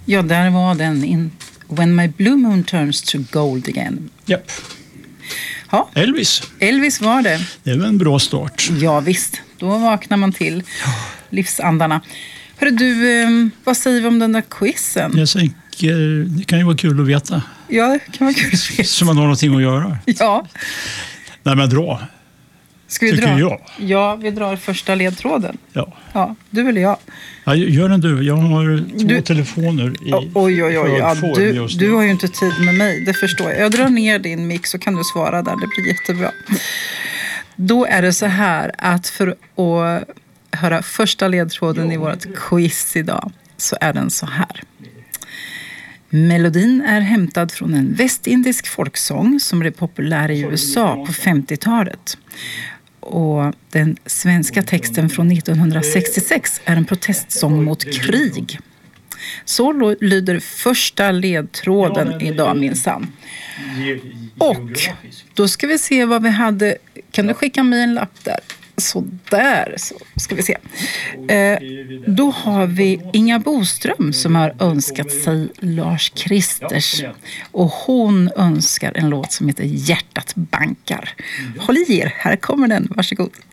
Ja, där var den. When my blue moon turns to gold again. Japp. Ja. Elvis var det. Det var en bra start. Ja, visst. Då vaknar man till livsandarna. Hörru du, vad säger vi om den där quizen? Jag tänker, det kan ju vara kul att veta. Ja, det kan vara kul att veta. Så man har någonting att göra. Ja. Nej, men dra. Ska vi tycker dra? Jag. Ja, vi drar första ledtråden. Ja. Du eller jag? Ja, gör den du. Jag har två telefoner i. Oj. Ja, du har ju inte tid med mig, det förstår jag. Jag drar ner din mick så kan du svara där. Det blir jättebra. Då är det så här att för att höra första ledtråden i vårt quiz idag så är den så här. Melodin är hämtad från en västindisk folksång som blev populär i USA på 50-talet. Och den svenska texten från 1966 är en protestsång mot krig. Så lyder första ledtråden idag minsann. Och då ska vi se vad vi hade. Kan du skicka mig en lapp där? Så där, så ska vi se. Då har vi Inga Boström som har önskat sig Lars Kristers. Och hon önskar en låt som heter Hjärtat bankar. Håll i er, här kommer den, varsågod.